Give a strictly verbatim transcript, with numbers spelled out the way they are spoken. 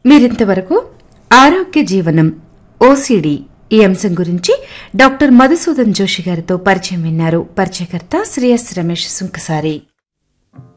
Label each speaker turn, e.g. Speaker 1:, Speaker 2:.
Speaker 1: మీరింతవరకు ఆరోగ్య జీవనం ఓసీడీ ఈ అంశం గురించి డాక్టర్ మధుసూదన్ జోషి గారితో పరిచయం విన్నారు. పరిచయకర్త శ్రీ ఎస్ రమేష్ సుంకసారి.